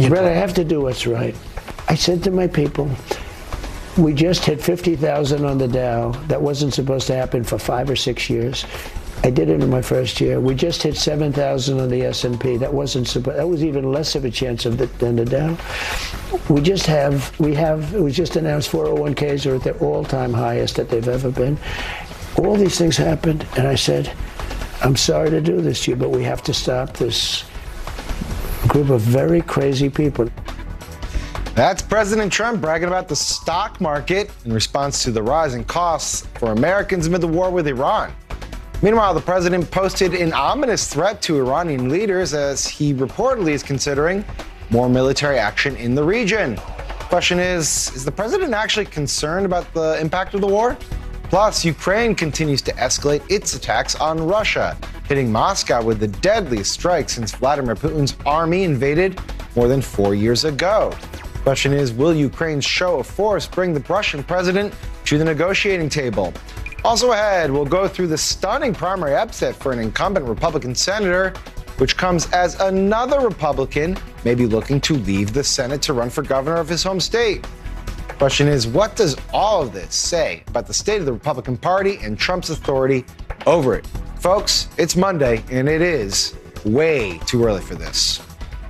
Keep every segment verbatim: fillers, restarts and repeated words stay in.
Brett, I have to do what's right. I said to my people, we just hit fifty thousand on the Dow. That wasn't supposed to happen for five or six years. I did it in my first year. We just hit seven thousand on the S and P. That wasn't supposed. That was even less of a chance of the, than the Dow. We just have. We have. It was just announced four oh one Ks are at their all-time highest that they've ever been. All these things happened, and I said, I'm sorry to do this to you, but we have to stop this group of very crazy people. That's President Trump bragging about the stock market in response to the rising costs for Americans amid the war with Iran. Meanwhile, the president posted an ominous threat to Iranian leaders as he reportedly is considering more military action in the region. Question is, is the president actually concerned about the impact of the war? Plus, Ukraine continues to escalate its attacks on Russia, hitting Moscow with the deadliest strike since Vladimir Putin's army invaded more than four years ago. Question is, will Ukraine's show of force bring the Russian president to the negotiating table? Also ahead, we'll go through the stunning primary upset for an incumbent Republican senator, which comes as another Republican may be looking to leave the Senate to run for governor of his home state. Question is, what does all of this say about the state of the Republican Party and Trump's authority over it? Folks, it's Monday, and it is way too early for this.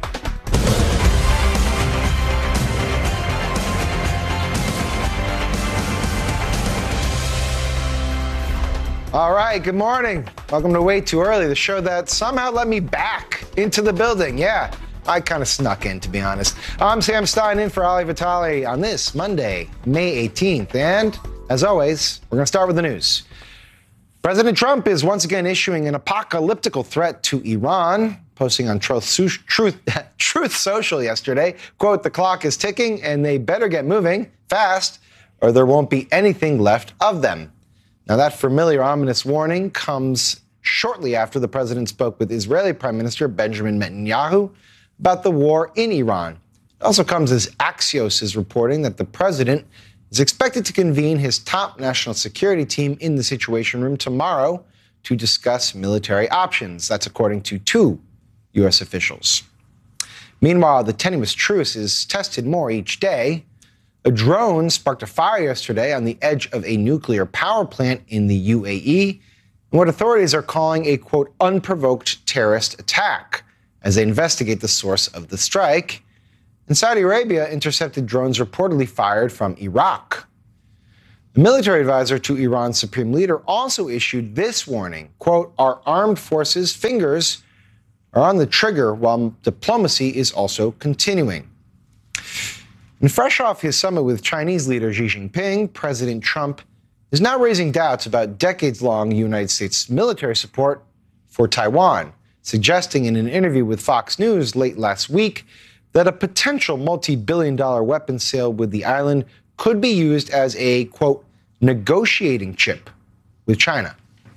All right, good morning. Welcome to Way Too Early, the show that somehow let me back into the building. Yeah, I kind of snuck in, to be honest. I'm Sam Stein in for Ali Vitale on this Monday, May eighteenth. And as always, we're going to start with the news. President Trump is once again issuing an apocalyptical threat to Iran, posting on Truth, Truth, Truth Social yesterday. Quote, the clock is ticking and they better get moving fast or there won't be anything left of them. Now, that familiar ominous warning comes shortly after the president spoke with Israeli Prime Minister Benjamin Netanyahu about the war in Iran. It also comes as Axios is reporting that the president is expected to convene his top national security team in the Situation Room tomorrow to discuss military options. That's according to two U S officials. Meanwhile, the tenuous truce is tested more each day. A drone sparked a fire yesterday on the edge of a nuclear power plant in the U A E, in what authorities are calling a, quote, unprovoked terrorist attack as they investigate the source of the strike. And Saudi Arabia intercepted drones reportedly fired from Iraq. The military advisor to Iran's supreme leader also issued this warning, quote, our armed forces' fingers are on the trigger while diplomacy is also continuing. And fresh off his summit with Chinese leader Xi Jinping, President Trump is now raising doubts about decades-long United States military support for Taiwan, suggesting in an interview with Fox News late last week that a potential multi-billion dollar weapons sale with the island could be used as a, quote, negotiating chip with China.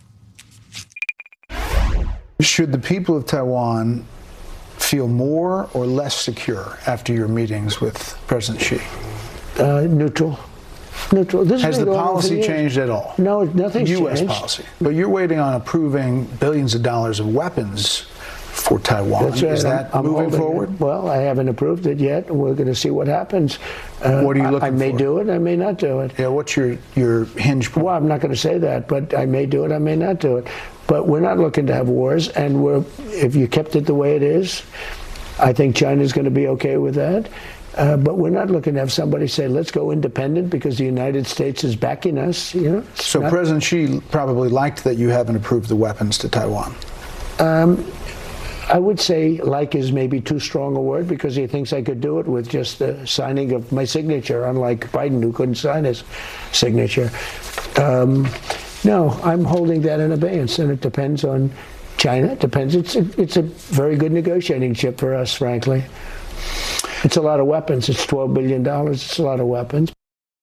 Should the people of Taiwan feel more or less secure after your meetings with President Xi? Uh, neutral. Neutral. This Has the policy changed at all? No, nothing's U S changed. policy. But you're waiting on approving billions of dollars of weapons for Taiwan. That's right. Is that I'm, I'm moving forward? It. Well, I haven't approved it yet. We're going to see what happens. Uh, what are you looking for? I, I may for? do it. I may not do it. Yeah. What's your your hinge point? Well, I'm not going to say that, but I may do it. I may not do it. But we're not looking to have wars, and we're if you kept it the way it is, I think China's going to be okay with that. Uh, but we're not looking to have somebody say, let's go independent because the United States is backing us. You know. So not, President Xi probably liked that you haven't approved the weapons to Taiwan. Um, I would say like is maybe too strong a word because he thinks I could do it with just the signing of my signature, unlike Biden who couldn't sign his signature. Um, no, I'm holding that in abeyance, and it depends on China. It depends. It's a, it's a very good negotiating chip for us, frankly. It's a lot of weapons. It's twelve billion dollars. It's a lot of weapons.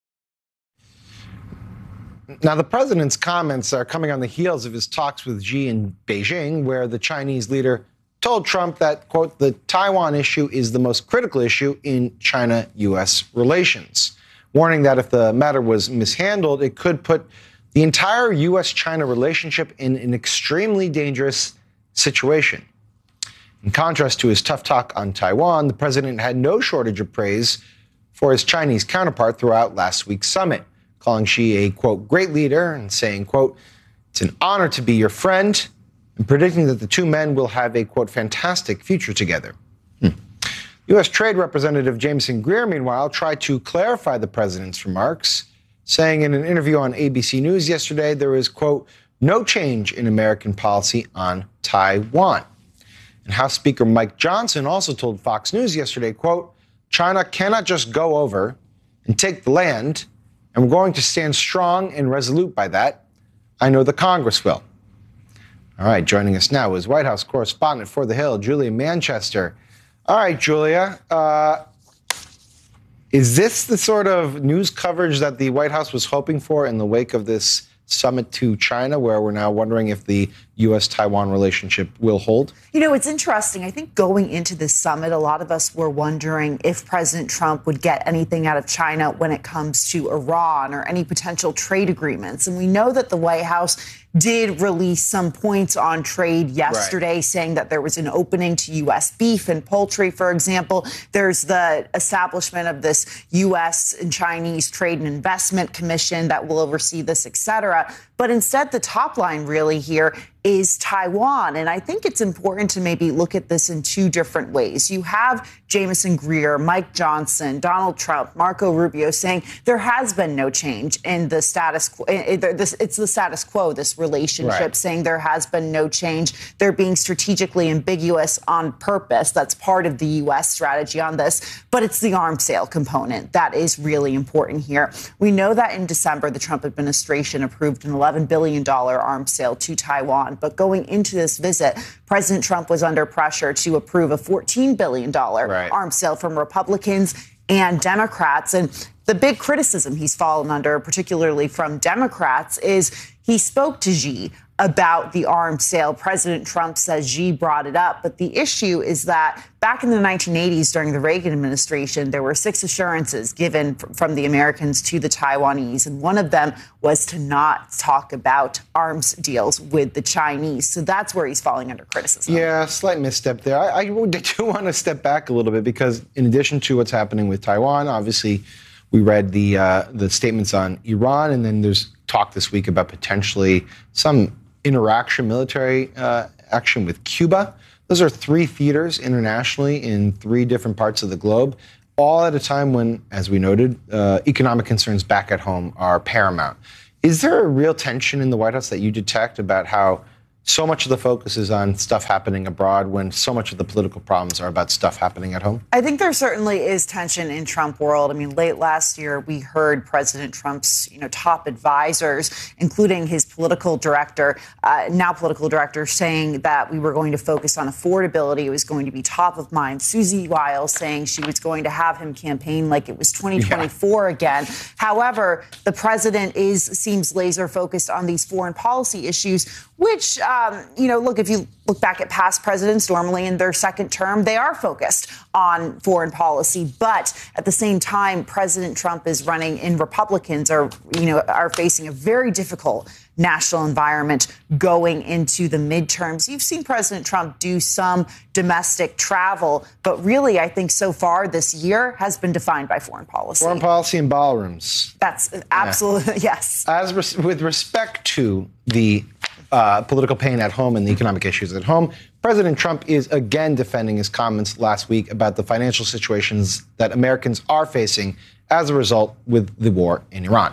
Now, the president's comments are coming on the heels of his talks with Xi in Beijing, where the Chinese leader told Trump that, quote, the Taiwan issue is the most critical issue in China-U S relations, warning that if the matter was mishandled, it could put the entire U S China relationship in an extremely dangerous situation. In contrast to his tough talk on Taiwan, the president had no shortage of praise for his Chinese counterpart throughout last week's summit, calling Xi a, quote, great leader and saying, quote, it's an honor to be your friend, and predicting that the two men will have a, quote, fantastic future together. Hmm. U S Trade Representative Jameson Greer, meanwhile, tried to clarify the president's remarks, saying in an interview on A B C News yesterday there is, quote, no change in American policy on Taiwan. And House Speaker Mike Johnson also told Fox News yesterday, quote, China cannot just go over and take the land, and we're going to stand strong and resolute by that. I know the Congress will. All right, joining us now is White House correspondent for The Hill, Julia Manchester. All right, Julia, uh, is this the sort of news coverage that the White House was hoping for in the wake of this summit to China, where we're now wondering if the U S Taiwan relationship will hold? You know, it's interesting. I think going into this summit, a lot of us were wondering if President Trump would get anything out of China when it comes to Iran or any potential trade agreements. And we know that the White House did release some points on trade yesterday, right, saying that there was an opening to U S beef and poultry, for example. There's the establishment of this U S and Chinese Trade and Investment Commission that will oversee this, et cetera. But instead, the top line really here is Taiwan. And I think it's important to maybe look at this in two different ways. You have Jameson Greer, Mike Johnson, Donald Trump, Marco Rubio saying there has been no change in the status quo. It's the status quo, this relationship, right, saying there has been no change. They're being strategically ambiguous on purpose. That's part of the U S strategy on this. But it's the arms sale component that is really important here. We know that in December, the Trump administration approved an eleven billion dollars arms sale to Taiwan. But going into this visit, President Trump was under pressure to approve a fourteen billion dollars right, arms sale from Republicans and Democrats. And the big criticism he's fallen under, particularly from Democrats, is he spoke to Xi about the arms sale. President Trump says Xi brought it up. But the issue is that back in the nineteen eighties, during the Reagan administration, there were six assurances given from the Americans to the Taiwanese. And one of them was to not talk about arms deals with the Chinese. So that's where he's falling under criticism. Yeah, slight misstep there. I, I do want to step back a little bit, because in addition to what's happening with Taiwan, obviously we read the uh, the statements on Iran, and then there's talk this week about potentially some interaction, military uh, action with Cuba. Those are three theaters internationally in three different parts of the globe, all at a time when, as we noted, uh, economic concerns back at home are paramount. Is there a real tension in the White House that you detect about how so much of the focus is on stuff happening abroad when so much of the political problems are about stuff happening at home? I think there certainly is tension in Trump world. I mean, late last year, we heard President Trump's, you know, top advisors, including his political director, uh, now political director, saying that we were going to focus on affordability. It was going to be top of mind. Susie Wiles saying she was going to have him campaign like it was twenty twenty-four yeah. again. However, the president is seems laser focused on these foreign policy issues, which, um, you know, look, if you look back at past presidents, normally in their second term, they are focused on foreign policy. But at the same time, President Trump is running, and Republicans are, you know, are facing a very difficult national environment going into the midterms. You've seen President Trump do some domestic travel, but really, I think so far this year has been defined by foreign policy. Foreign policy and ballrooms. That's absolutely, yeah. yes. As res- with respect to the Uh, political pain at home and the economic issues at home, President Trump is again defending his comments last week about the financial situations that Americans are facing as a result with the war in Iran.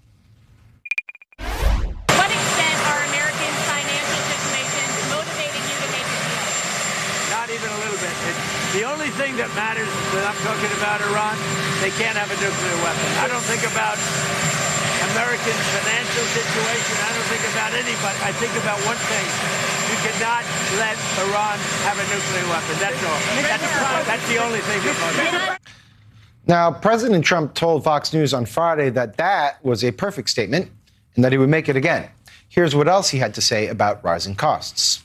What extent are Americans' financial situations motivating you to make a deal? Not even a little bit. It's the only thing that matters when I'm talking about Iran, they can't have a nuclear weapon. I don't think about American financial situation. I don't think about anybody. I think about one thing. You cannot let Iran have a nuclear weapon. That's all. That's, that's the only thing that matters. Now, President Trump told Fox News on Friday that that was a perfect statement and that he would make it again. Here's what else he had to say about rising costs.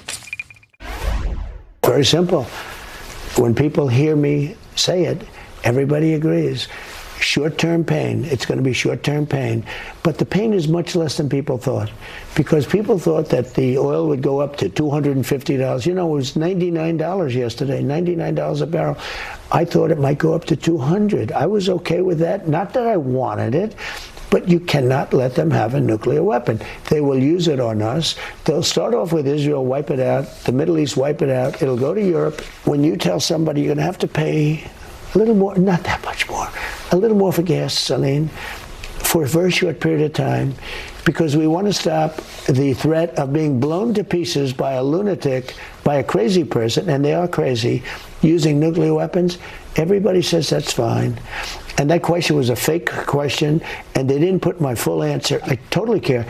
Very simple. When people hear me say it, everybody agrees. short-term pain. It's going to be short-term pain. But the pain is much less than people thought, because people thought that the oil would go up to two hundred fifty dollars. You know, it was ninety-nine dollars yesterday, ninety-nine dollars a barrel. I thought it might go up to two hundred dollars. I was okay with that. Not that I wanted it. But you cannot let them have a nuclear weapon. They will use it on us. They'll start off with Israel, wipe it out. The Middle East, wipe it out. It'll go to Europe. When you tell somebody you're going to have to pay a little more, not that much more, a little more for gasoline for a very short period of time, because we want to stop the threat of being blown to pieces by a lunatic, by a crazy person, and they are crazy, using nuclear weapons. Everybody says that's fine. And that question was a fake question, and they didn't put my full answer. I totally care.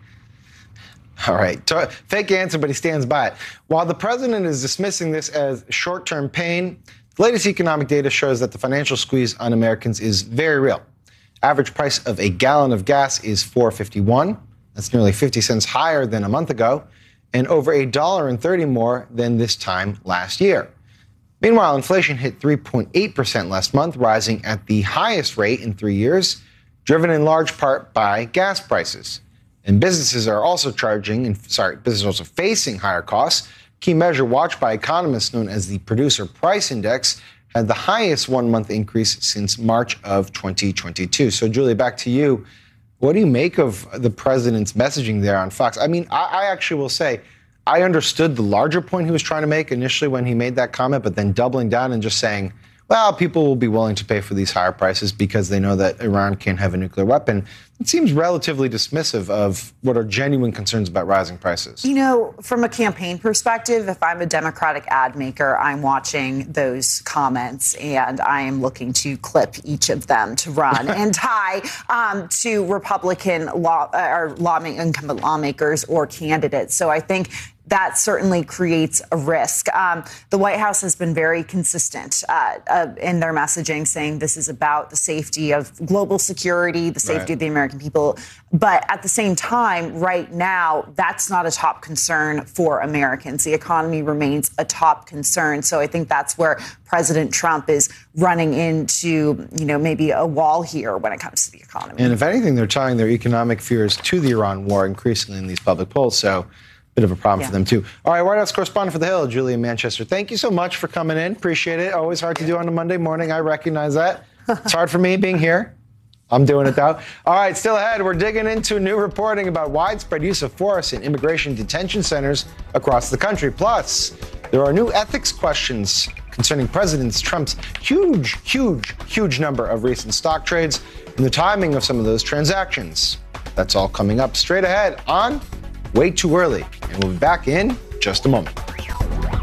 All right. Fake answer, but he stands by it. While the president is dismissing this as short-term pain, the latest economic data shows that the financial squeeze on Americans is very real. Average price of a gallon of gas is four fifty-one. That's nearly fifty cents higher than a month ago, and over a dollar and thirty more than this time last year. Meanwhile, inflation hit three point eight percent last month, rising at the highest rate in three years, driven in large part by gas prices. And businesses are also charging, and sorry, businesses are also facing higher costs. Key measure watched by economists known as the Producer Price Index had the highest one-month increase since March of twenty twenty-two. So, Julie, back to you. What do you make of the president's messaging there on Fox? I mean, I, I actually will say, I understood the larger point he was trying to make initially when he made that comment, but then doubling down and just saying, well, people will be willing to pay for these higher prices because they know that Iran can't have a nuclear weapon. It seems relatively dismissive of what are genuine concerns about rising prices. You know, from a campaign perspective, if I'm a Democratic ad maker, I'm watching those comments and I am looking to clip each of them to run and tie um, to Republican law or law incumbent lawmakers or candidates. So I think that certainly creates a risk. Um, the White House has been very consistent uh, uh, in their messaging, saying this is about the safety of global security, the safety right. of the American people. But at the same time, right now, that's not a top concern for Americans. The economy remains a top concern. So I think that's where President Trump is running into, you know, maybe a wall here when it comes to the economy. And if anything, they're tying their economic fears to the Iran war increasingly in these public polls. So bit of a problem yeah. for them, too. All right, White House correspondent for The Hill, Julia Manchester. Thank you so much for coming in. Appreciate it. Always hard to do on a Monday morning. I recognize that. It's hard for me being here. I'm doing it, though. All right, still ahead, we're digging into new reporting about widespread use of force in immigration detention centers across the country. Plus, there are new ethics questions concerning President Trump's huge, huge, huge number of recent stock trades and the timing of some of those transactions. That's all coming up straight ahead on Way Too Early, and we'll be back in just a moment.